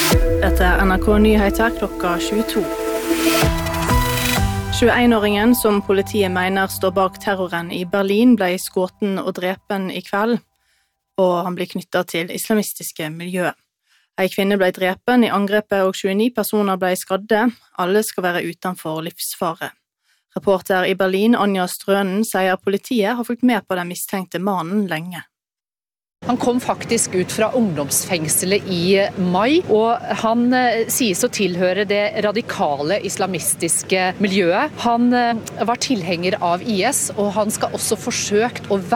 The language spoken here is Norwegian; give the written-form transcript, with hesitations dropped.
Dette NRK Nyheter klokka 22. 21-åringen som politiet mener står bak terroren i Berlin ble skutt og drepen i kveld, og han blir knyttet til islamistiske miljøer. En kvinne ble drepen i angrepet og 29 personer ble skadde. Alle skal være utenfor livsfare. Reporter i Berlin, Anja Strønen, sier politiet har fulgt med på den mistenkte mannen lenge. Han kom faktisk ut fra ungdomsfengselet i mai, og han sies å tilhøre det radikale islamistiske miljøet. Han var tilhenger av IS, og han skal også forsøkt å